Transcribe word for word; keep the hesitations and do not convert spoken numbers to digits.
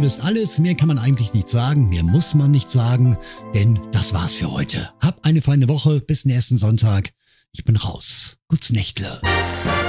Liebe ist alles. Mehr kann man eigentlich nicht sagen. Mehr muss man nicht sagen. Denn das war's für heute. Hab eine feine Woche. Bis nächsten Sonntag. Ich bin raus. Guts Nächtle.